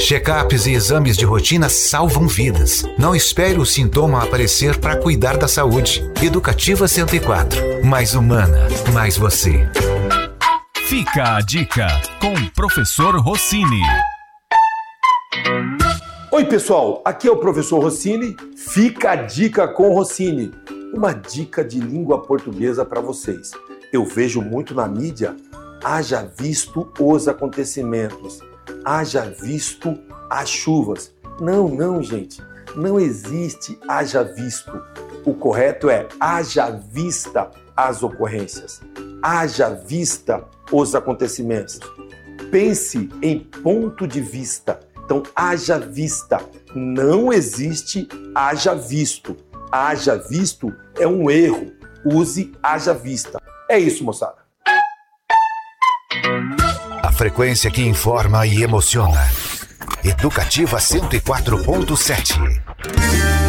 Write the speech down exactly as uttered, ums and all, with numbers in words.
Check-ups e exames de rotina salvam vidas. Não espere o sintoma aparecer para cuidar da saúde. Educativa cento e quatro. Mais humana, mais você. Fica a dica com o professor Rossini. Oi pessoal, aqui é o professor Rossini. Fica a dica com Rossini. Uma dica de língua portuguesa para vocês. Eu vejo muito na mídia, haja visto os acontecimentos, haja visto as chuvas. Não, não, gente, não existe haja visto. O correto é haja vista as ocorrências, haja vista os acontecimentos. Pense em ponto de vista. Então, haja vista. Não existe haja visto. Haja visto é um erro. Use haja vista. É isso, moçada. A frequência que informa e emociona. Educativa cento e quatro ponto sete.